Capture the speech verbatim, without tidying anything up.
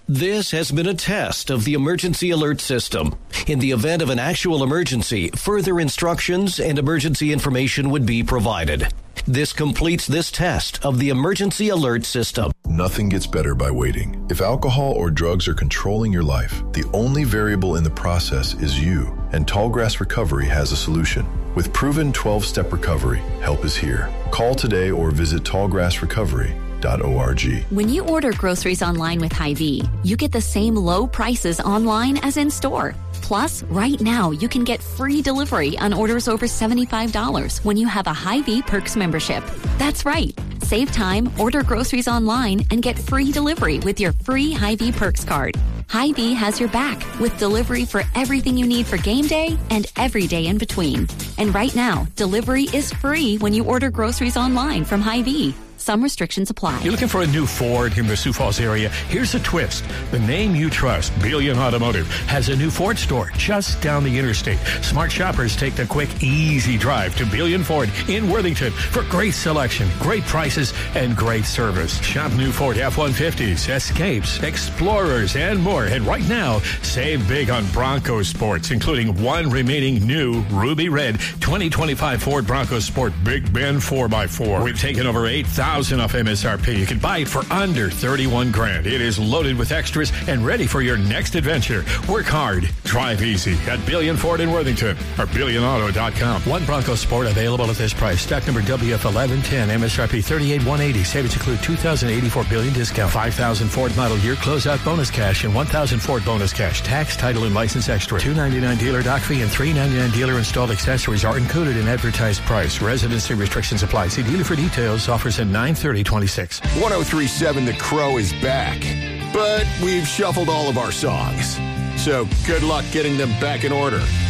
This has been a test of the emergency alert system. In the event of an actual emergency, further instructions and emergency information would be provided. This completes this test of the emergency alert system. Nothing gets better by waiting. If alcohol or drugs are controlling your life, the only variable in the process is you. And Tallgrass Recovery has a solution. With proven twelve-step recovery, help is here. Call today or visit tallgrass recovery dot org. When you order groceries online with Hy-Vee, you get the same low prices online as in store. Plus, right now, you can get free delivery on orders over seventy-five dollars when you have a Hy-Vee Perks membership. That's right. Save time, order groceries online, and get free delivery with your free Hy-Vee Perks card. Hy-Vee has your back with delivery for everything you need for game day and every day in between. And right now, delivery is free when you order groceries online from Hy-Vee. Some restrictions apply. You're looking for a new Ford in the Sioux Falls area? Here's a twist. The name you trust, Billion Automotive, has a new Ford store just down the interstate. Smart shoppers take the quick, easy drive to Billion Ford in Worthington for great selection, great prices, and great service. Shop new Ford F one fifties, Escapes, Explorers, and more. And right now, save big on Bronco Sports, including one remaining new Ruby Red twenty twenty-five Ford Bronco Sport Big Ben four by four. We've taken over eight thousand off M S R P. You can buy it for under thirty-one grand. It is loaded with extras and ready for your next adventure. Work hard, drive easy at Billion Ford in Worthington or billion auto dot com. One Bronco Sport available at this price. Stock number W F eleven ten, M S R P thirty-eight one eighty. Savings include two thousand eighty-four Billion discount, five thousand Ford model year closeout bonus cash, and one thousand Ford bonus cash. Tax, title, and license extra. two ninety-nine dealer dock fee and three ninety-nine dealer installed accessories are included in advertised price. Residency restrictions apply. See dealer for details. Offers at nine thirty twenty-six. one oh three point seven The Crow is back, but we've shuffled all of our songs. So good luck getting them back in order.